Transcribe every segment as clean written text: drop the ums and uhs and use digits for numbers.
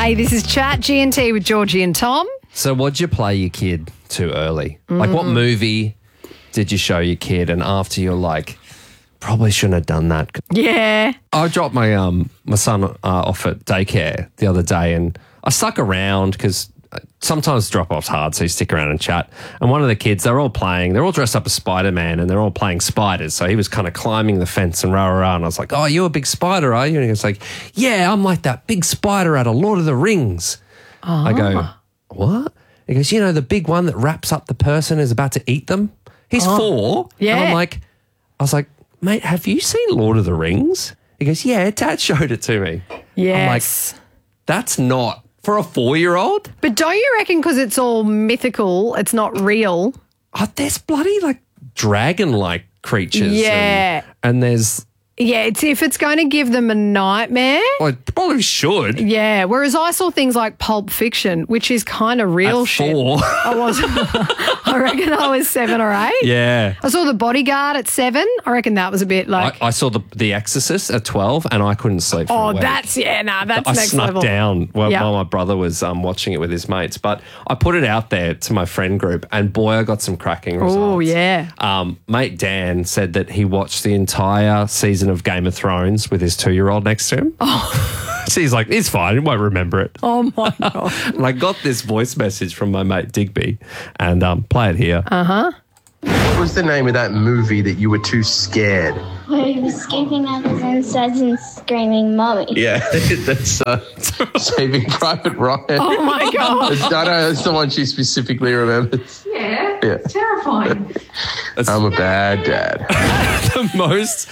Hey, this is Chat G&T with Georgie and Tom. So what'd you play your kid too early? Like what movie did you show your kid and after you're like, probably shouldn't have done that? Yeah. I dropped my my son off at daycare the other day and I stuck around because sometimes drop-off's hard, so you stick around and chat. And one of the kids, they're all dressed up as Spider-Man and they're all playing spiders. So he was kind of climbing the fence and rah. And I was like, oh, you're a big spider, are you? And he was like, yeah, I'm like that big spider out of Lord of the Rings. I go, what? He goes, you know, the big one that wraps up the person is about to eat them? He's 4. Yeah. And I was like, mate, have you seen Lord of the Rings? He goes, yeah, Dad showed it to me. Yes. I'm like, that's not for a 4-year-old? But don't you reckon because it's all mythical, it's not real? Oh, there's bloody like dragon-like creatures. Yeah. And there's... Yeah, it's if it's going to give them a nightmare. Well, it probably should. Yeah, whereas I saw things like Pulp Fiction, which is kind of real At shit. 4. I was, I reckon I was 7 or 8. Yeah. I saw The Bodyguard at 7. I reckon that was a bit like... I saw the Exorcist at 12 and I couldn't sleep for a week. that's I next snuck level. down while Yeah. my brother was watching it with his mates. But I put it out there to my friend group and boy, I got some cracking results. Oh, yeah. Mate Dan said that he watched the entire season of Game of Thrones with his 2-year-old next to him. Oh. So he's like, it's fine, he won't remember it. Oh, my God. And I got this voice message from my mate Digby and play it here. What was the name of that movie that you were too scared? Where he was escaping out of his insides and screaming, Mommy. Yeah, that's Saving Private Ryan. Oh, my God. I know, that's the one she specifically remembers. Yeah, Yeah. terrifying. I'm a bad dad. The most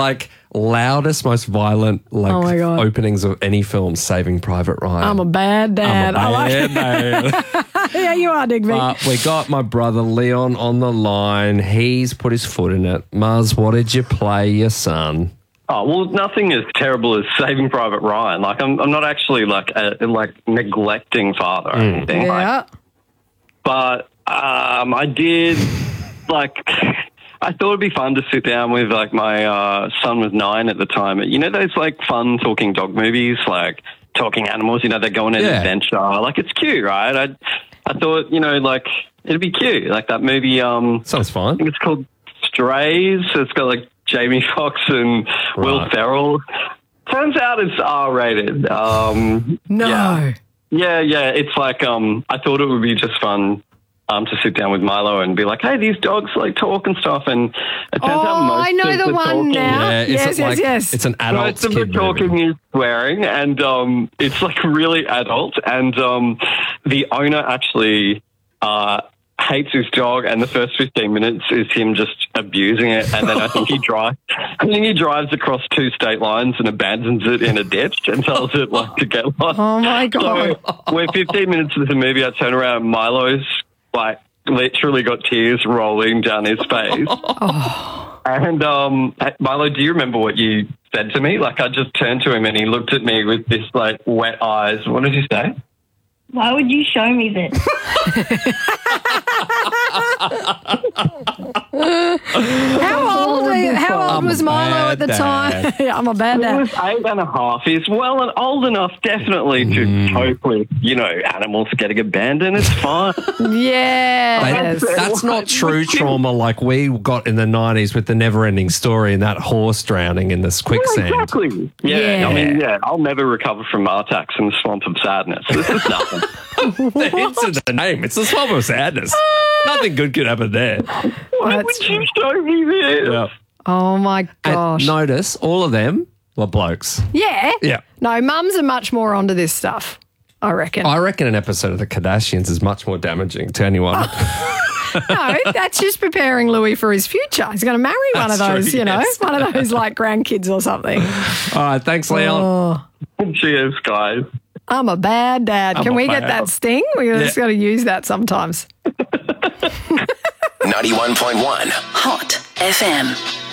loudest, most violent Oh my God. openings of any film, Saving Private Ryan. I'm a bad dad. I like it. dad. Yeah, you are, Digby. We got my brother Leon on the line. He's put his foot in it. Muzz, what did you play your son? Oh, well, nothing as terrible as Saving Private Ryan. Like, I'm not actually like a neglecting father or anything. Yeah. But I did I thought it'd be fun to sit down with my son was 9 at the time. You know those fun talking dog movies, like talking animals. You know they go on an adventure. Like it's cute, right? I thought it'd be cute, like that movie. Sounds fine. I think it's called Strays. It's got Jamie Foxx and Will Ferrell. Turns out it's R-rated. No. Yeah. It's I thought it would be just fun to sit down with Milo and be like, hey, these dogs talk and stuff. And it turns out most I know of the one talking, now. Yes. Yes. It's an adult most of the kid talking movie. is swearing, and it's really adult. And the owner actually hates his dog, and the first 15 minutes is him just abusing it. And then I think he drives across 2 state lines and abandons it in a ditch and tells it to get lost. Oh, my God. So we're 15 minutes into the movie. I turn around, Milo's literally got tears rolling down his face. And Milo, do you remember what you said to me? I just turned to him and he looked at me with this wet eyes. What did you say? Why would you show me this? How old was Milo at the time? Yeah, I'm a bad He dad. was 8.5. He's well and old enough, definitely, to cope with, animals getting abandoned. It's fine. Yeah. That's not true trauma like we got in the 90s with the Never-Ending Story and that horse drowning in this quicksand. Exactly. Yeah. I mean, I'll never recover from Martax in the Swamp of Sadness. This is nothing. It's in the name. It's the Swamp of Sadness. Nothing good could happen there. Why would you show me this? Yeah. Oh, my gosh. And notice, all of them were blokes. Yeah. Yeah. No, mums are much more onto this stuff, I reckon. I reckon an episode of The Kardashians is much more damaging to anyone. No, that's just preparing Louis for his future. He's going to marry one of That's those, true, yes. one of those grandkids or something. All right, thanks, Leon. Oh, Cheers, guys. I'm a bad dad. Can a we get bad- that sting? We just got to use that sometimes. 91.1 Hot FM.